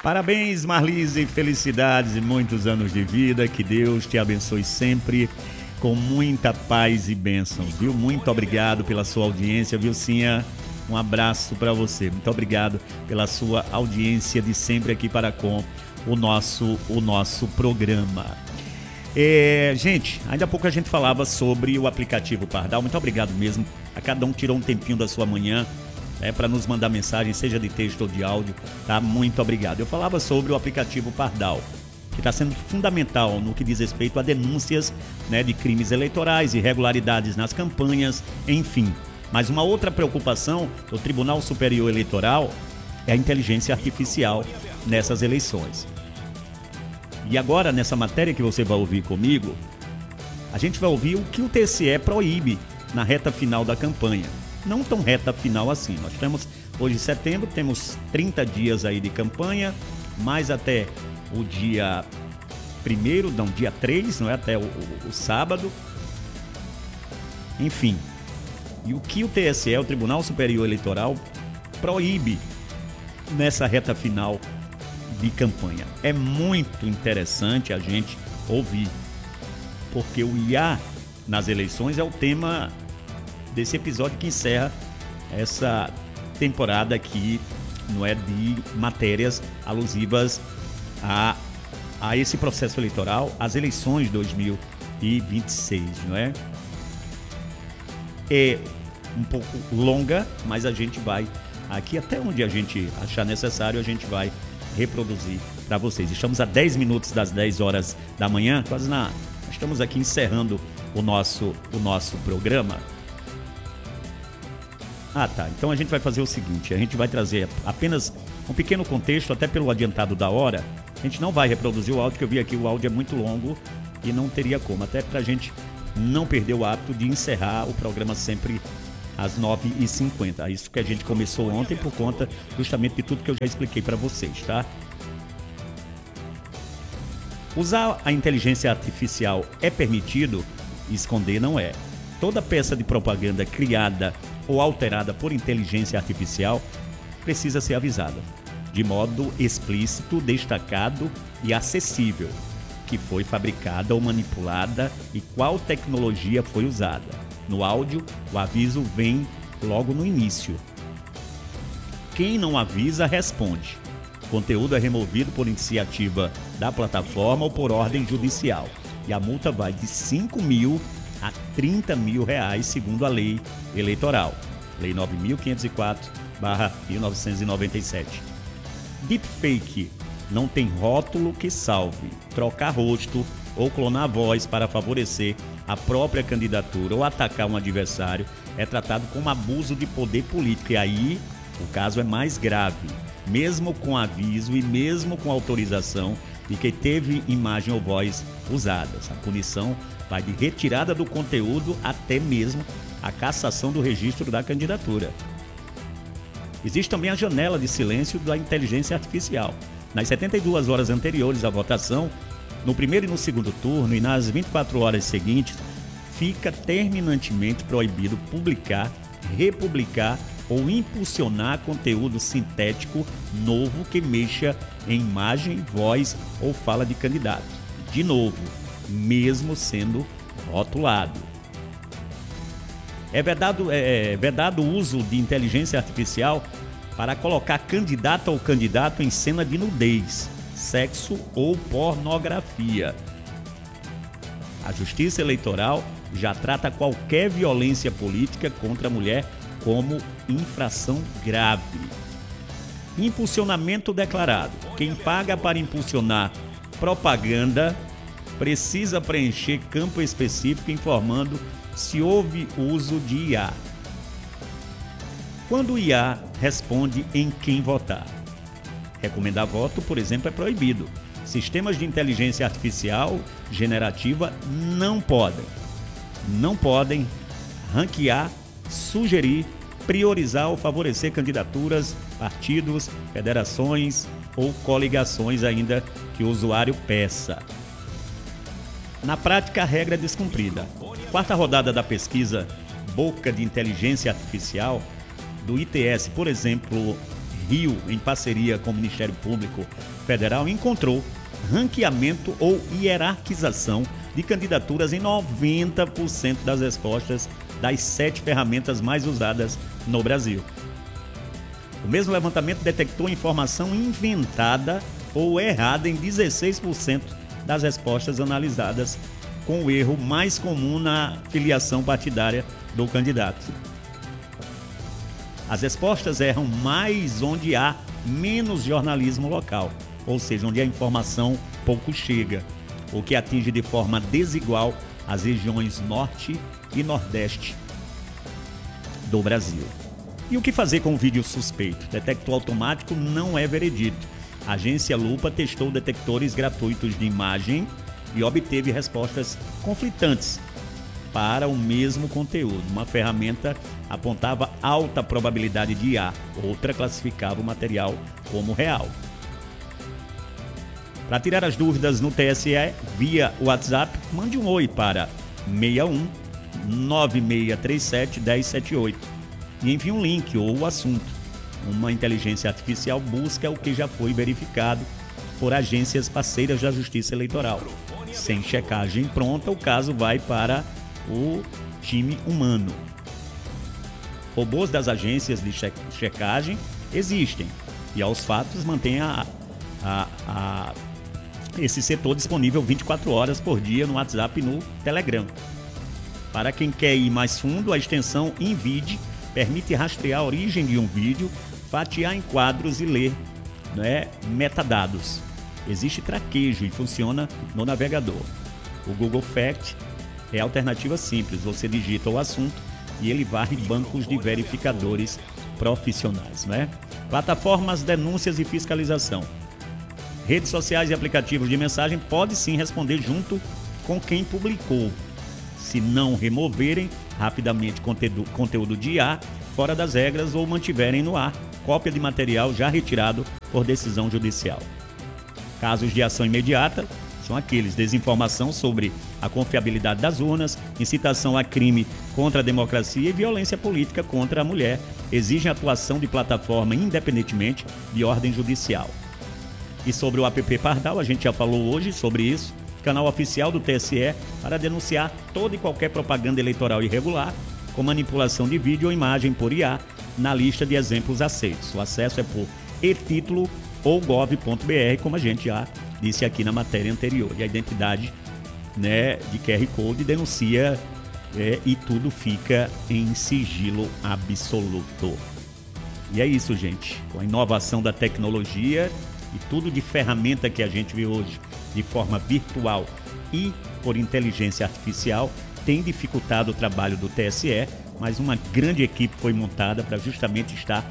Parabéns, Marlise, felicidades e muitos anos de vida. Que Deus te abençoe sempre com muita paz e bênçãos, viu? Muito obrigado pela sua audiência, viu, Cinha? Um abraço para você. Muito obrigado pela sua audiência de sempre aqui para com o nosso programa. Gente, ainda há pouco a gente falava sobre o aplicativo Pardal. Muito obrigado mesmo a cada um que tirou um tempinho da sua manhã para nos mandar mensagem, seja de texto ou de áudio, tá? Muito obrigado. Eu falava sobre o aplicativo Pardal, que está sendo fundamental no que diz respeito a denúncias, de crimes eleitorais, irregularidades nas campanhas, enfim. Mas uma outra preocupação do Tribunal Superior Eleitoral é a inteligência artificial nessas eleições. E agora, nessa matéria que você vai ouvir comigo, a gente vai ouvir o que o TSE proíbe na reta final da campanha. Não tão reta final assim. Nós temos, hoje setembro, temos 30 dias aí de campanha, mais até o dia 1º, não, dia 3, não é? Até o sábado. Enfim. E o que o TSE, o Tribunal Superior Eleitoral, proíbe nessa reta final de campanha. É muito interessante a gente ouvir, porque o IA nas eleições é o tema desse episódio que encerra essa temporada aqui, não é, de matérias alusivas a esse processo eleitoral, às eleições de 2026, não é? É um pouco longa, mas a gente vai aqui, até onde a gente achar necessário, a gente vai reproduzir para vocês. Estamos a 10 minutos das 10 horas da manhã, estamos aqui encerrando o nosso programa. Tá. Então a gente vai fazer o seguinte, a gente vai trazer apenas um pequeno contexto, até pelo adiantado da hora. A gente não vai reproduzir o áudio, que eu vi aqui, o áudio é muito longo e não teria como, até pra gente não perder o hábito de encerrar o programa sempre às 9h50. Isso que a gente começou ontem por conta justamente de tudo que eu já expliquei para vocês, tá? Usar a inteligência artificial é permitido, esconder não é. Toda peça de propaganda criada ou alterada por inteligência artificial precisa ser avisada, de modo explícito, destacado e acessível, que foi fabricada ou manipulada e qual tecnologia foi usada. No áudio, o aviso vem logo no início. Quem não avisa, responde. O conteúdo é removido por iniciativa da plataforma ou por ordem judicial. E a multa vai de R$5.000 a R$30.000, segundo a lei eleitoral. Lei 9.504/1997. Deepfake não tem rótulo que salve. Trocar rosto ou clonar a voz para favorecer a própria candidatura ou atacar um adversário é tratado como abuso de poder político. E aí o caso é mais grave, mesmo com aviso e mesmo com autorização de quem teve imagem ou voz usadas. A punição vai de retirada do conteúdo até mesmo a cassação do registro da candidatura. Existe também a janela de silêncio da inteligência artificial. Nas 72 horas anteriores à votação, no primeiro e no segundo turno e nas 24 horas seguintes, fica terminantemente proibido publicar, republicar ou impulsionar conteúdo sintético novo que mexa em imagem, voz ou fala de candidato. De novo, mesmo sendo rotulado. É vedado o uso de inteligência artificial para colocar candidata ou candidato em cena de nudez, sexo ou pornografia. A Justiça Eleitoral já trata qualquer violência política contra a mulher como infração grave. Impulsionamento declarado. Quem paga para impulsionar propaganda precisa preencher campo específico informando se houve uso de IA. Quando o IA responde em quem votar. Recomendar voto, por exemplo, é proibido. Sistemas de inteligência artificial generativa não podem ranquear, sugerir, priorizar ou favorecer candidaturas, partidos, federações ou coligações, ainda que o usuário peça. Na prática, a regra é descumprida. Quarta rodada da pesquisa Boca de Inteligência Artificial do ITS, por exemplo, Rio, em parceria com o Ministério Público Federal, encontrou ranqueamento ou hierarquização de candidaturas em 90% das respostas das 7 ferramentas mais usadas no Brasil. O mesmo levantamento detectou informação inventada ou errada em 16% das respostas analisadas, com o erro mais comum na filiação partidária do candidato. As respostas erram mais onde há menos jornalismo local, ou seja, onde a informação pouco chega, o que atinge de forma desigual as regiões Norte e Nordeste do Brasil. E o que fazer com o vídeo suspeito? Detector automático não é veredito. A agência Lupa testou detectores gratuitos de imagem e obteve respostas conflitantes para o mesmo conteúdo. Uma ferramenta apontava alta probabilidade de IA, outra classificava o material como real. Para tirar as dúvidas no TSE via WhatsApp, mande um oi para 61 9637 1078 e envie um link ou o assunto. Uma inteligência artificial busca o que já foi verificado por agências parceiras da Justiça Eleitoral. Sem checagem pronta, o caso vai para o time humano. Robôs das agências de checagem existem e aos fatos mantém esse setor disponível 24 horas por dia no WhatsApp e no Telegram. Para quem quer ir mais fundo, a extensão InVid permite rastrear a origem de um vídeo, fatiar em quadros e ler, metadados. Existe traquejo e funciona no navegador. O Google Fact é alternativa simples. Você digita o assunto e ele varre bancos de verificadores profissionais, Plataformas, denúncias e fiscalização. Redes sociais e aplicativos de mensagem podem sim responder junto com quem publicou, se não removerem rapidamente conteúdo de IA fora das regras ou mantiverem no ar cópia de material já retirado por decisão judicial. Casos de ação imediata são aqueles: desinformação sobre a confiabilidade das urnas, incitação a crime contra a democracia e violência política contra a mulher, exigem atuação de plataforma independentemente de ordem judicial. E sobre o app Pardal, a gente já falou hoje sobre isso, canal oficial do TSE para denunciar toda e qualquer propaganda eleitoral irregular, com manipulação de vídeo ou imagem por IA, na lista de exemplos aceitos. O acesso é por e-título ou gov.br, como a gente já disse aqui na matéria anterior. E a identidade de QR Code denuncia e tudo fica em sigilo absoluto. E é isso, gente. Com a inovação da tecnologia e tudo de ferramenta que a gente vê hoje de forma virtual e por inteligência artificial, tem dificultado o trabalho do TSE, mas uma grande equipe foi montada para justamente estar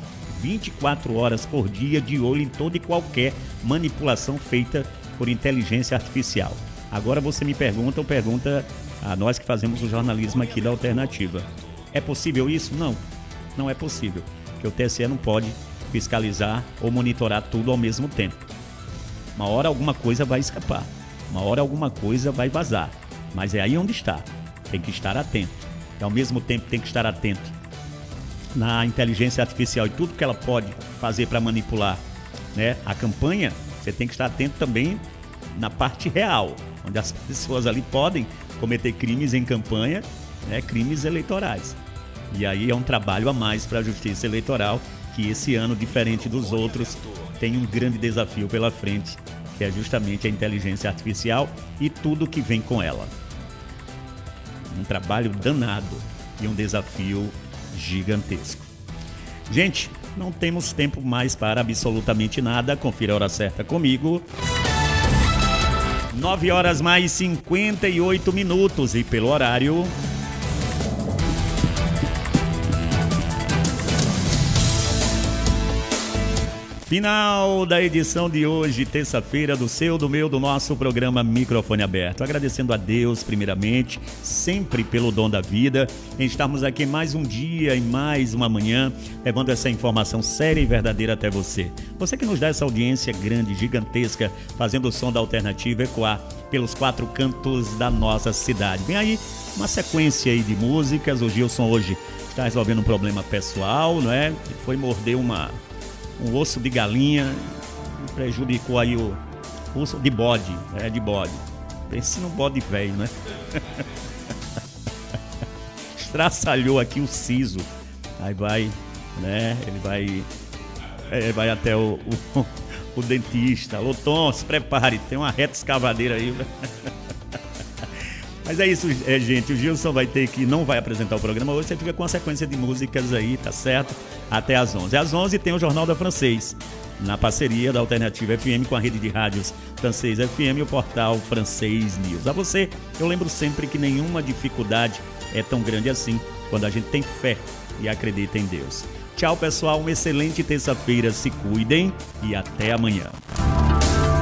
24 horas por dia de olho em toda e qualquer manipulação feita por inteligência artificial. Agora você me pergunta ou pergunta a nós que fazemos o jornalismo aqui da Alternativa: é possível isso? Não, não é possível, porque o TSE não pode fiscalizar ou monitorar tudo ao mesmo tempo. Uma hora alguma coisa vai escapar, uma hora alguma coisa vai vazar, mas é aí onde está, tem que estar atento. E ao mesmo tempo tem que estar atento na inteligência artificial e tudo que ela pode fazer para manipular a campanha. Você tem que estar atento também na parte real, onde as pessoas ali podem cometer crimes em campanha, crimes eleitorais. E aí é um trabalho a mais para a Justiça Eleitoral, que esse ano, diferente dos outros, tem um grande desafio pela frente, que é justamente a inteligência artificial e tudo que vem com ela. Um trabalho danado e um desafio gigantesco. Gente, não temos tempo mais para absolutamente nada. Confira a hora certa comigo. 9 horas mais 58 minutos e pelo horário... Final da edição de hoje, terça-feira, do seu, do meu, do nosso programa Microfone Aberto. Agradecendo a Deus, primeiramente, sempre pelo dom da vida, em estarmos aqui mais um dia e mais uma manhã, levando essa informação séria e verdadeira até você. Você que nos dá essa audiência grande, gigantesca, fazendo o som da Alternativa ecoar pelos 4 cantos da nossa cidade. Vem aí uma sequência aí de músicas. O Gilson hoje está resolvendo um problema pessoal, Foi morder um osso de galinha, prejudicou aí o osso de bode, de bode. Pense num bode velho, né? Estraçalhou aqui o siso. Aí vai, né? Ele vai até o dentista. Alô, Tom, se prepare, tem uma reta escavadeira aí. Mas é isso, gente. O Gilson não vai apresentar o programa hoje. Você fica com a sequência de músicas aí, tá certo? Até às 11. Às 11 tem o Jornal da Francês, na parceria da Alternativa FM com a rede de rádios Francês FM e o portal Francês News. A você, eu lembro sempre que nenhuma dificuldade é tão grande assim quando a gente tem fé e acredita em Deus. Tchau, pessoal. Uma excelente terça-feira. Se cuidem e até amanhã.